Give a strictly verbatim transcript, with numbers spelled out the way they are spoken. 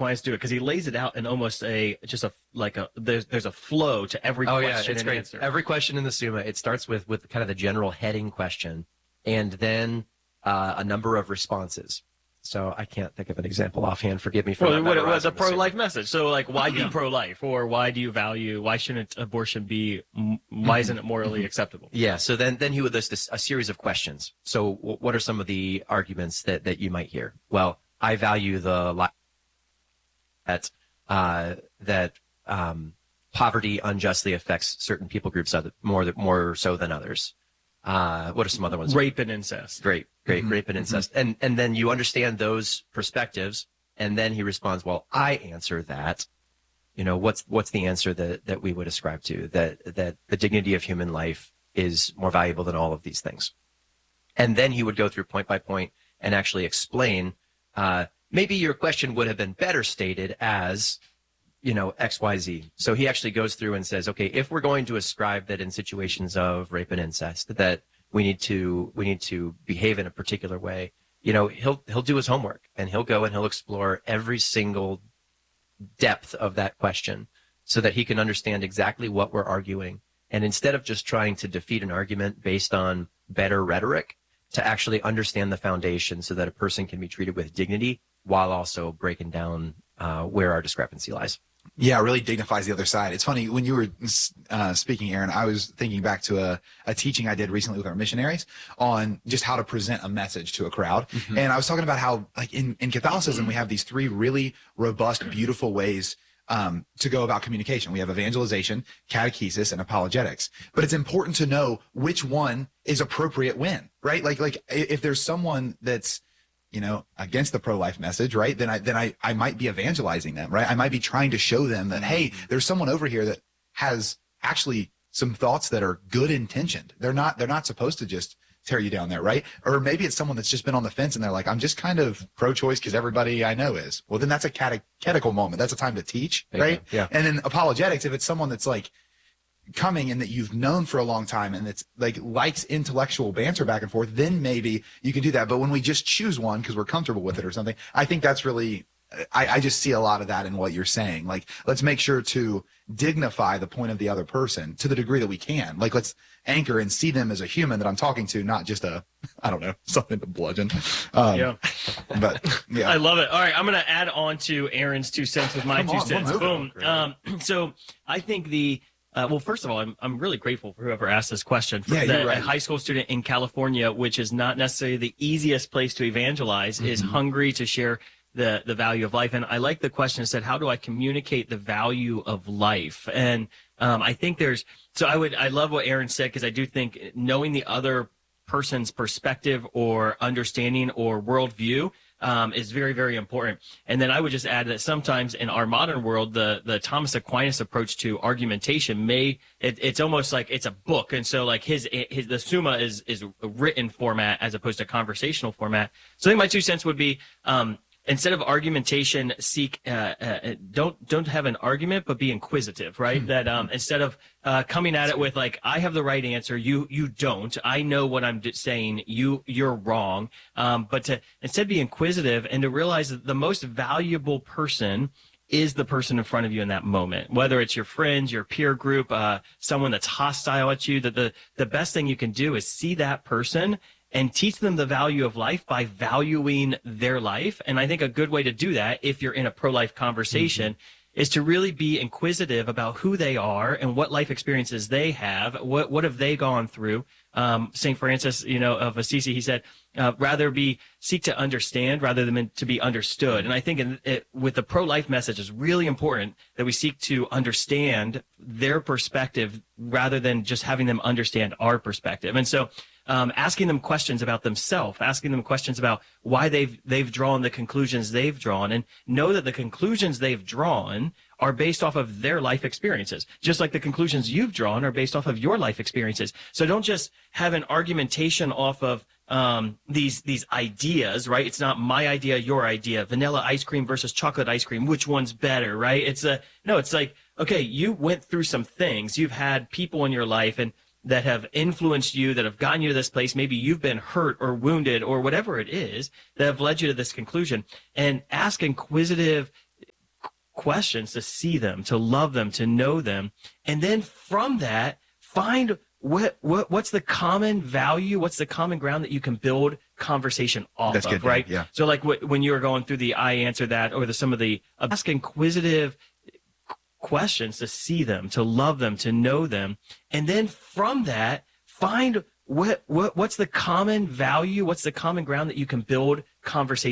Aquinas do it because he lays it out in almost a just a like a there's there's a flow to every oh, question yeah, it's and great. answer. Every question in the Summa, it starts with with kind of the general heading question, and then uh, a number of responses. So I can't think of an example offhand. Forgive me for well, not what, what memorizing the the Summa. pro-life message. So, like, why be Yeah. pro-life, or why do you value? Why shouldn't abortion be? Why isn't it morally acceptable? Yeah. So then, then he would list a, a series of questions. So, w- what are some of the arguments that that you might hear? Well, I value the life that uh, that um, poverty unjustly affects certain people groups other, more more so than others. Uh, what are some other ones? Rape and incest. Great, great, Mm-hmm. rape and incest. And and then you understand those perspectives, and then he responds, well, I answer that. You know, what's what's the answer that, that we would ascribe to? That that the dignity of human life is more valuable than all of these things. And then he would go through point by point and actually explain, uh, maybe your question would have been better stated as, you know, X, Y, Z. So he actually goes through and says, okay, if we're going to ascribe that in situations of rape and incest, that we need to, we need to behave in a particular way, you know, he'll, he'll do his homework and he'll go and he'll explore every single depth of that question so that he can understand exactly what we're arguing. And instead of just trying to defeat an argument based on better rhetoric, to actually understand the foundation so that a person can be treated with dignity while also breaking down uh, where our discrepancy lies. Yeah, it really dignifies the other side. It's funny, when you were uh, speaking, Aaron, I was thinking back to a, a teaching I did recently with our missionaries on just how to present a message to a crowd. Mm-hmm. And I was talking about how, like, in, in Catholicism, we have these three really robust, beautiful ways um, to go about communication. We have evangelization, catechesis, and apologetics. But it's important to know which one is appropriate when, right? Like, like if there's someone that's, you know, against the pro-life message, right? Then I, then I, I might be evangelizing them, right? I might be trying to show them that, hey, there's someone over here that has actually some thoughts that are good intentioned. They're not, they're not supposed to just tear you down there, right? Or maybe it's someone that's just been on the fence and they're like, I'm just kind of pro-choice because everybody I know is. Well, then that's a catechetical moment. That's a time to teach, right? Yeah. And then apologetics, if it's someone that's like, coming and that you've known for a long time and it's like likes intellectual banter back and forth, then maybe you can do that. But when we just choose one because we're comfortable with it or something, I think that's really, I, I just see a lot of that in what you're saying. Like, let's make sure to dignify the point of the other person to the degree that we can. Like, let's anchor and see them as a human that I'm talking to, not just a, I don't know, something to bludgeon. Um, Yeah. But yeah. I love it. All right, I'm going to add on to Aaron's two cents with my Come two on, cents. we'll Boom. Great. Um, so I think the Uh, well, first of all, I'm I'm really grateful for whoever asked this question. For Yeah, the, you're right. a high school student in California, which is not necessarily the easiest place to evangelize, mm-hmm. is hungry to share the the value of life. And I like the question that said, how do I communicate the value of life? And um, I think there's so I would I love what Aaron said, because I do think knowing the other person's perspective or understanding or worldview Um, is very, very important. And then I would just add that sometimes in our modern world, the, the Thomas Aquinas approach to argumentation may, it, it's almost like it's a book. And so like his, his, the Summa is, is a written format as opposed to conversational format. So I think my two cents would be, um, instead of argumentation, seek, uh, uh, don't, don't have an argument, but be inquisitive, right? That, um, instead of, uh, coming at it with like, I have the right answer, you, you don't, I know what I'm saying, you, you're wrong. Um, but to instead be inquisitive and to realize that the most valuable person is the person in front of you in that moment, whether it's your friends, your peer group, uh, someone that's hostile at you, that the, the best thing you can do is see that person and teach them the value of life by valuing their life. And I think a good way to do that, if you're in a pro-life conversation, mm-hmm. is to really be inquisitive about who they are and what life experiences they have. What what have they gone through? Um, Saint Francis, you know, of Assisi, he said, uh, rather be seek to understand rather than to be understood. And I think in, it, with the pro-life message, it's really important that we seek to understand their perspective rather than just having them understand our perspective. And so, Um, asking them questions about themselves, asking them questions about why they've they've drawn the conclusions they've drawn, and know that the conclusions they've drawn are based off of their life experiences, just like the conclusions you've drawn are based off of your life experiences. So don't just have an argumentation off of um, these these ideas, right? It's not my idea, your idea, vanilla ice cream versus chocolate ice cream, which one's better, right? It's a no. It's like, okay, you went through some things, you've had people in your life, and that have influenced you, that have gotten you to this place. Maybe you've been hurt or wounded or whatever it is that have led you to this conclusion. And ask inquisitive, questions, to see them, to love them, to know them. And then from that, find what, what what's the common value, what's the common ground that you can build conversation off That's of, good, right? yeah. So like wh- when you were going through the I answer that, or the some of the uh, ask inquisitive questions, to see them, to love them, to know them. And then from that, find what, what what's the common value, what's the common ground that you can build conversation